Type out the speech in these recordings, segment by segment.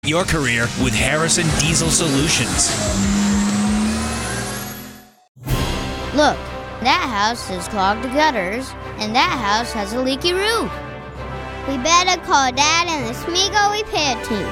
Your career with Harrison Diesel Solutions. Look, that house has clogged gutters, and that house has a leaky roof. We better call Dad and the Smeagol repair team.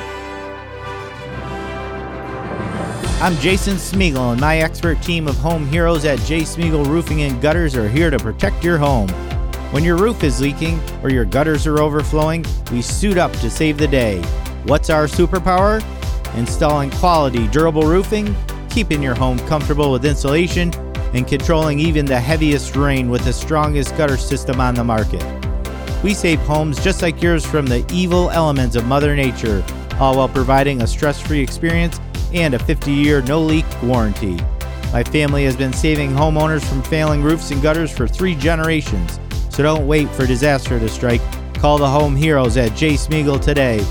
I'm Jason Smeagol, and my expert team of home heroes at J. Smeagol Roofing and Gutters are here to protect your home. When your roof is leaking or your gutters are overflowing, we suit up to save the day. What's our superpower? Installing quality, durable roofing, keeping your home comfortable with insulation, and controlling even the heaviest rain with the strongest gutter system on the market. We save homes just like yours from the evil elements of Mother Nature, all while providing a stress-free experience and a 50-year no-leak warranty. My family has been saving homeowners from failing roofs and gutters for 3 generations, so don't wait for disaster to strike. Call the home heroes at J. Smeagol today,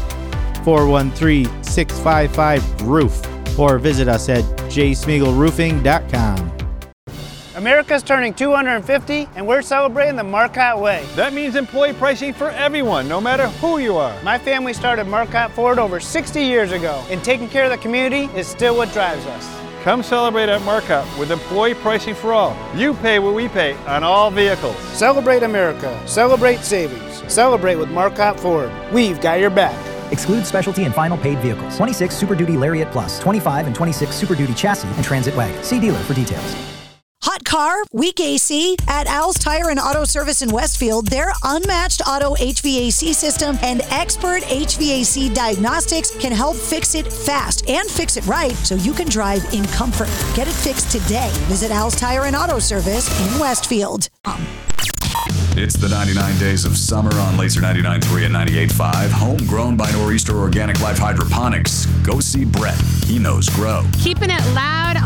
413-655-ROOF, or visit us at jsmeagolroofing.com. America's turning 250, and we're celebrating the Marcotte way. That means employee pricing for everyone, no matter who you are. My family started Marcotte Ford over 60 years ago, and taking care of the community is still what drives us. Come celebrate at Marcotte with employee pricing for all. You pay what we pay on all vehicles. Celebrate America. Celebrate savings. Celebrate with Marcotte Ford. We've got your back. Exclude specialty and final paid vehicles. 26 Super Duty Lariat Plus, 25 and 26 Super Duty Chassis and Transit Wagon. See dealer for details. Hot car, weak AC? At Al's Tire and Auto Service in Westfield, their unmatched auto HVAC system and expert HVAC diagnostics can help fix it fast and fix it right so you can drive in comfort. Get it fixed today. Visit Al's Tire and Auto Service in Westfield. It's the 99 days of summer on Laser 99.3 and 98.5. Homegrown by Nor'easter Organic Life Hydroponics. Go see Brett. He knows grow. Keeping it loud